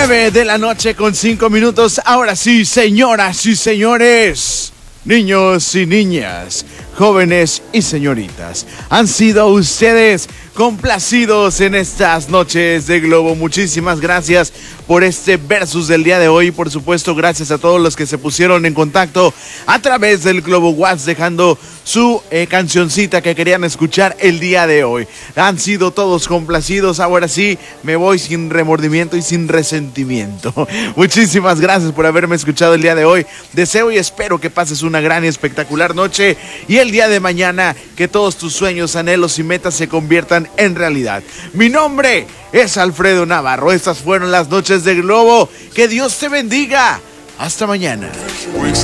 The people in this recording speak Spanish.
9:05 a.m. Ahora sí, señoras y señores, niños y niñas, jóvenes y señoritas, han sido ustedes complacidos en estas noches de Globo. Muchísimas gracias por este versus del día de hoy. Por supuesto, gracias a todos los que se pusieron en contacto a través del Globo WhatsApp dejando su cancioncita que querían escuchar el día de hoy. Han sido todos complacidos. Ahora sí, me voy sin remordimiento y sin resentimiento. Muchísimas gracias por haberme escuchado el día de hoy. Deseo y espero que pases una gran y espectacular noche y el día de mañana que todos tus sueños, anhelos y metas se conviertan en realidad. Mi nombre es Alfredo Navarro. Estas fueron las noches de Globo. Que Dios te bendiga. Hasta mañana.